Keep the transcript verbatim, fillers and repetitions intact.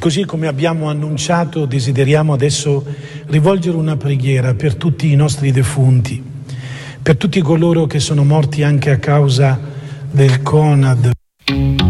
così come abbiamo annunciato, desideriamo adesso rivolgere una preghiera per tutti i nostri defunti, per tutti coloro che sono morti anche a causa del Conad.